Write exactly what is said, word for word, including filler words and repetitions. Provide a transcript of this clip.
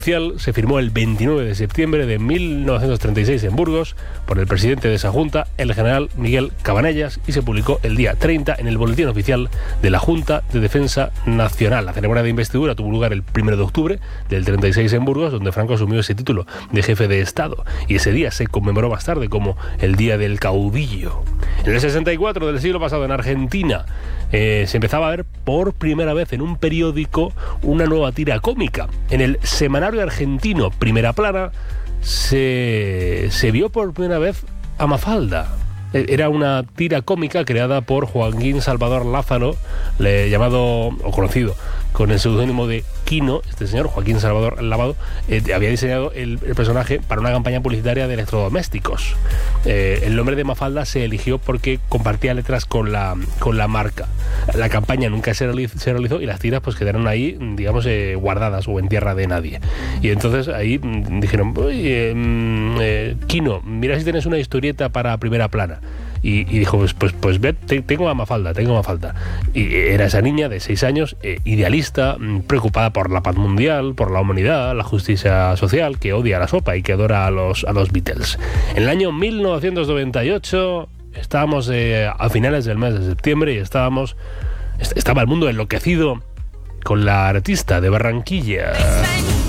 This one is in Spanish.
se firmó el veintinueve de septiembre de mil novecientos treinta y seis en Burgos por el presidente de esa Junta, el general Miguel Cabanellas, y se publicó el día treinta en el Boletín Oficial de la Junta de Defensa Nacional. La ceremonia de investidura tuvo lugar el primero de octubre del treinta y seis en Burgos, donde Franco asumió ese título de jefe de Estado, y ese día se conmemoró más tarde como el Día del Caudillo. En el sesenta y cuatro del siglo pasado, en Argentina, eh, se empezaba a ver por primera vez en un periódico una nueva tira cómica. En el semanario argentino Primera Plana se, se vio por primera vez a Mafalda. Era una tira cómica creada por Joaquín Salvador Lázaro, le, llamado o conocido con el seudónimo de Quino. Este señor, Joaquín Salvador Lavado, eh, había diseñado el, el personaje para una campaña publicitaria de electrodomésticos. Eh, el nombre de Mafalda se eligió porque compartía letras con la, con la marca. La campaña nunca se realizó, se realizó y las tiras pues quedaron ahí, digamos, eh, guardadas o en tierra de nadie. Y entonces ahí mm, dijeron, oye, mm, eh, Quino, mira si tienes una historieta para Primera Plana. Y, y dijo, pues, pues, pues ve, te, tengo a Mafalda, tengo a Mafalda. Y era esa niña de seis años, eh, idealista, preocupada por la paz mundial, por la humanidad, la justicia social, que odia la sopa y que adora a los, a los Beatles. En el año mil novecientos noventa y ocho estábamos eh, a finales del mes de septiembre y estábamos, estaba el mundo enloquecido con la artista de Barranquilla.